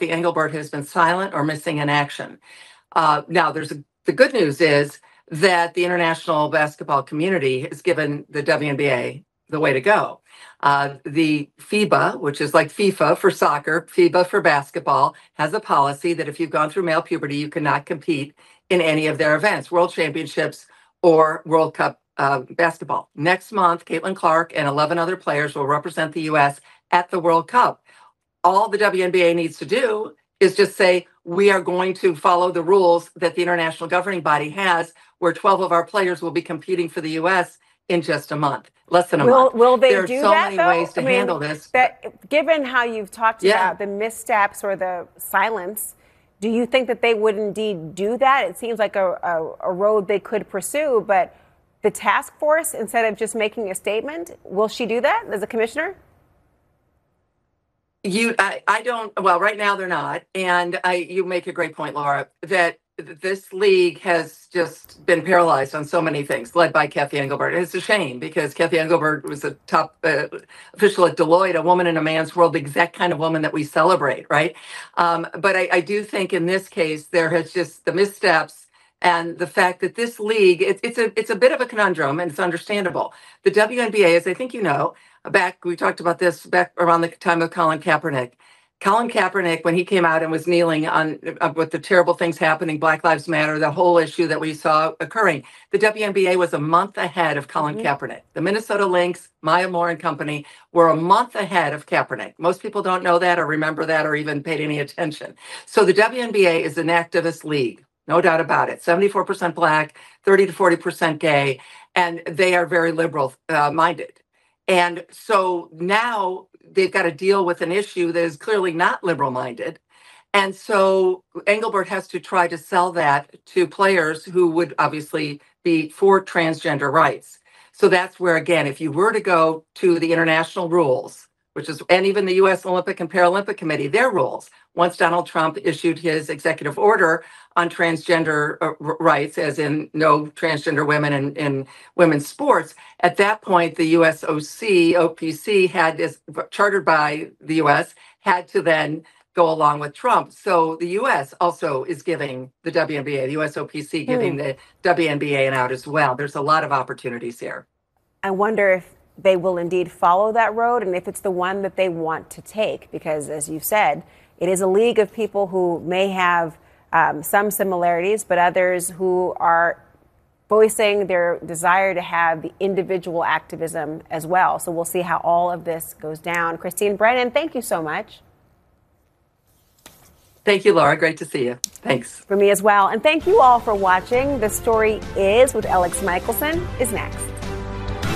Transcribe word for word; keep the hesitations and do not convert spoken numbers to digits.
Cathy Engelbert has been silent or missing in action. Uh, now, there's a, the good news is that the international basketball community has given the W N B A the way to go. Uh, the FIBA, which is like FIFA for soccer, FIBA for basketball, has a policy that if you've gone through male puberty, you cannot compete in any of their events, World Championships or World Cup uh, basketball. Next month, Caitlin Clark and eleven other players will represent the U S at the World Cup. All the W N B A needs to do is just say, we are going to follow the rules that the international governing body has, where twelve of our players will be competing for the U S in just a month, less than a will, month. Will they there do are so that, many though? ways to I mean, handle this. That, given how you've talked yeah. about the missteps or the silence, do you think that they would indeed do that? It seems like a, a, a road they could pursue, but the task force, instead of just making a statement, will she do that as a commissioner? You, I, I don't, well, right now they're not. And I, you make a great point, Laura, that this league has just been paralyzed on so many things, led by Cathy Engelbert. And it's a shame because Cathy Engelbert was a top uh, official at Deloitte, a woman in a man's world, the exact kind of woman that we celebrate, right? Um, but I, I do think in this case, there has just the missteps and the fact that this league, it, it's a it's a bit of a conundrum, and it's understandable. The W N B A, as I think you know, back, we talked about this back around the time of Colin Kaepernick. Colin Kaepernick, when he came out and was kneeling on uh, with the terrible things happening, Black Lives Matter, the whole issue that we saw occurring, the W N B A was a month ahead of Colin mm-hmm. Kaepernick. The Minnesota Lynx, Maya Moore and company were a month ahead of Kaepernick. Most people don't know that or remember that or even paid any attention. So the W N B A is an activist league, no doubt about it. seventy-four percent Black, thirty to forty percent gay, and they are very liberal uh, minded. And so now they've got to deal with an issue that is clearly not liberal-minded. And so Engelbert has to try to sell that to players who would obviously be for transgender rights. So that's where, again, if you were to go to the international rules, which is, and even the U S Olympic and Paralympic Committee, their rules, once Donald Trump issued his executive order on transgender uh, rights, as in no transgender women in, in women's sports, at that point, the U S O C, O P C, had this, chartered by the U S, had to then go along with Trump. So the U S also is giving the W N B A, the U S O P C giving mm. the W N B A an out as well. There's a lot of opportunities here. I wonder if they will indeed follow that road and if it's the one that they want to take, because as you said, it is a league of people who may have um, some similarities, but others who are voicing their desire to have the individual activism as well. So we'll see how all of this goes down. Christine Brennan, thank you so much. Thank you, Laura. Great to see you. Thanks. For me as well. And thank you all for watching. The Story Is with Alex Michelson is next.